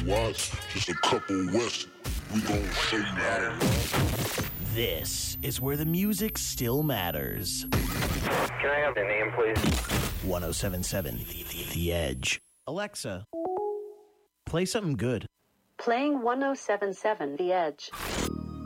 watch, just a couple West. We gon' show you how to rock. This is where the music still matters. Can I have the name, please? 1077 The Edge. Alexa, play something good. Playing 1077 The Edge.